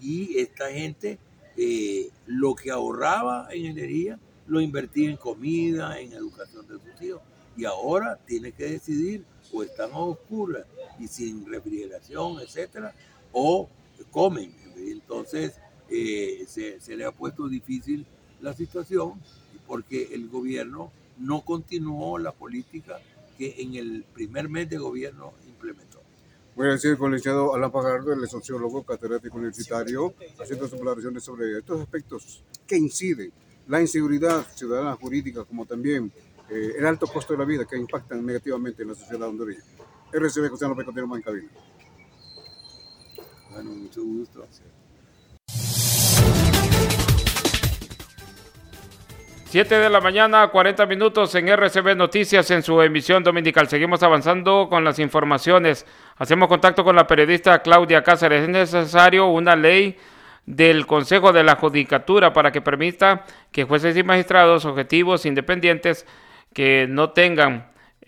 y esta gente lo que ahorraba en energía lo invertía en comida, en educación de sus hijos, y ahora tiene que decidir o están a oscuras y sin refrigeración, etcétera, o comen. Entonces se le ha puesto difícil la situación porque el gobierno no continuó la política que en el primer mes de gobierno implementó. Voy a decir con el licenciado Alan Fajardo, el sociólogo catedrático universitario, haciendo sus declaraciones sobre estos aspectos que inciden, la inseguridad ciudadana jurídica, como también el alto costo de la vida que impactan negativamente en la sociedad hondureña. RCB, José López, continuamos en cabina. Bueno, mucho gusto. 7 de la mañana, 40 minutos en RCB Noticias en su emisión dominical. Seguimos avanzando con las informaciones. Hacemos contacto con la periodista Claudia Cáceres. Es necesario una ley del Consejo de la Judicatura para que permita que jueces y magistrados objetivos, independientes, que no tengan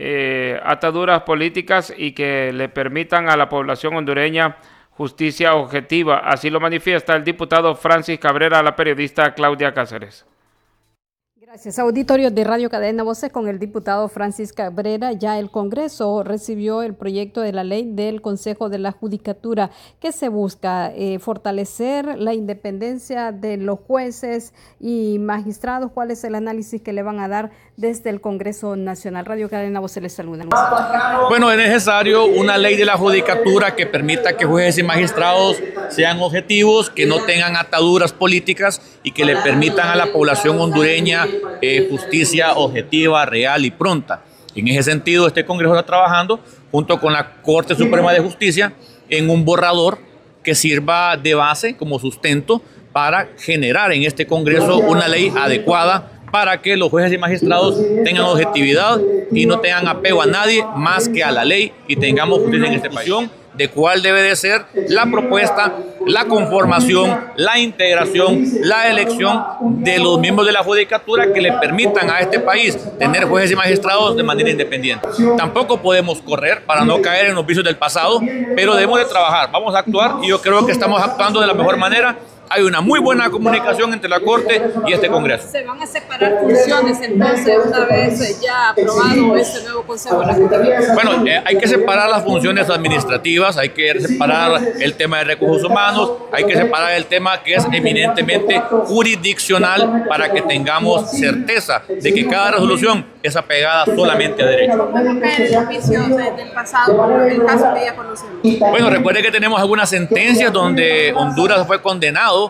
ataduras políticas y que le permitan a la población hondureña justicia objetiva. Así lo manifiesta el diputado Francis Cabrera a la periodista Claudia Cáceres. Gracias. Auditorio de Radio Cadena Voces con el diputado Francis Cabrera. Ya el Congreso recibió el proyecto de la ley del Consejo de la Judicatura que se busca fortalecer la independencia de los jueces y magistrados. ¿Cuál es el análisis que le van a dar desde el Congreso Nacional? Radio Cadena Voces les saluda. Bueno, es necesario una ley de la Judicatura que permita que jueces y magistrados sean objetivos, que no tengan ataduras políticas y que le permitan a la población hondureña justicia objetiva, real y pronta. En ese sentido, este Congreso está trabajando junto con la Corte Suprema de Justicia en un borrador que sirva de base como sustento para generar en este Congreso una ley adecuada para que los jueces y magistrados tengan objetividad y no tengan apego a nadie más que a la ley y tengamos justicia en este país. De cuál debe de ser la propuesta, la conformación, la integración, la elección de los miembros de la Judicatura que le permitan a este país tener jueces y magistrados de manera independiente. Tampoco podemos correr para no caer en los vicios del pasado, pero debemos de trabajar, vamos a actuar y yo creo que estamos actuando de la mejor manera. Hay una muy buena comunicación entre la Corte y este Congreso. ¿Se van a separar funciones entonces una vez ya aprobado este nuevo Consejo de la Judicatura? Bueno, hay que separar las funciones administrativas, hay que separar el tema de recursos humanos, hay que separar el tema que es eminentemente jurisdiccional para que tengamos certeza de que cada resolución es apegada solamente a derecho. Los vicios del pasado, el caso que ya conocemos. Bueno, recuerde que tenemos algunas sentencias donde Honduras fue condenado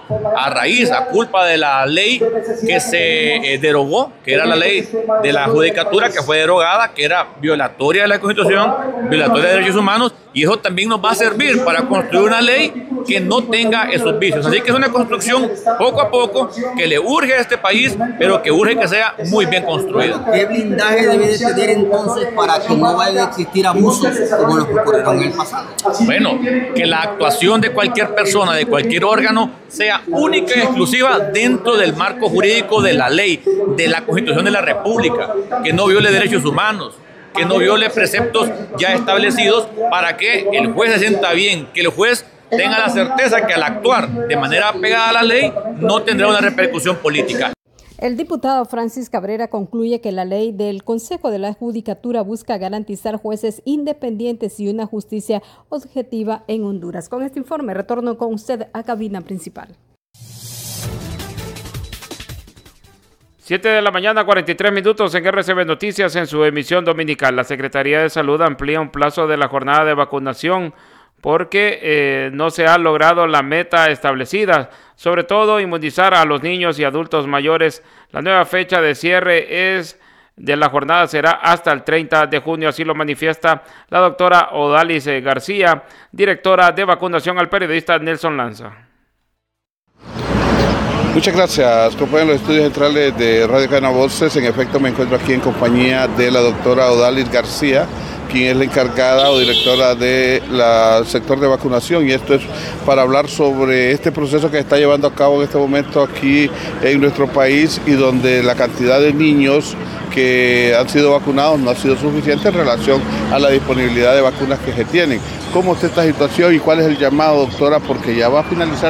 a culpa de la ley que se derogó, que era la ley de la Judicatura que fue derogada, que era violatoria de la Constitución, violatoria de derechos humanos, y eso también nos va a servir para construir una ley que no tenga esos vicios. Así que es una construcción poco a poco que le urge a este país, pero que urge que sea muy bien construida. ¿Qué blindaje debe de tener entonces para que no vaya a existir abusos como los que ocurrieron en el pasado? Bueno, que la actuación de cualquier persona, de cualquier órgano, sea única y exclusiva dentro del marco jurídico de la ley, de la Constitución de la República, que no viole derechos humanos, que no viole preceptos ya establecidos, para que el juez se sienta bien, que el juez tenga la certeza que al actuar de manera apegada a la ley no tendrá una repercusión política. El diputado Francis Cabrera concluye que la ley del Consejo de la Judicatura busca garantizar jueces independientes y una justicia objetiva en Honduras. Con este informe retorno con usted a cabina principal. 7 de la mañana, 43 minutos en RCB Noticias en su emisión dominical. La Secretaría de Salud amplía un plazo de la jornada de vacunación porque no se ha logrado la meta establecida, sobre todo inmunizar a los niños y adultos mayores. La nueva fecha de cierre de la jornada será hasta el 30 de junio, así lo manifiesta la doctora Odalis García, directora de vacunación, al periodista Nelson Lanza. Muchas gracias, compañeros de los estudios centrales de Radio Cadena Voces. En efecto, me encuentro aquí en compañía de la doctora Odalis García, quien es la encargada o directora del sector de vacunación, y esto es para hablar sobre este proceso que está llevando a cabo en este momento aquí en nuestro país y donde la cantidad de niños que han sido vacunados no ha sido suficiente en relación a la disponibilidad de vacunas que se tienen. ¿Cómo está esta situación y cuál es el llamado, doctora? Porque ya va a finalizar